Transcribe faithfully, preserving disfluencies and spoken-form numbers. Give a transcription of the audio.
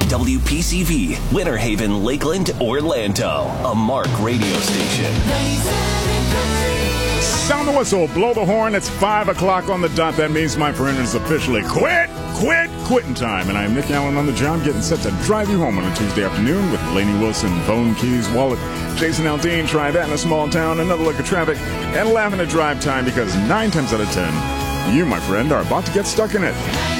W P C V, Winter Haven, Lakeland, Orlando. A Mark radio station. Sound the whistle, blow the horn. It's five o'clock on the dot. That means my friend is officially quit, quit, quitting time. And I'm Nick Allen on the job, getting set to drive you home on a Tuesday afternoon with Lainey Wilson, phone, keys, wallet, Jason Aldean. Try that in a small town, another look at traffic, and laughing at drive time because nine times out of ten, you, my friend, are about to get stuck in it.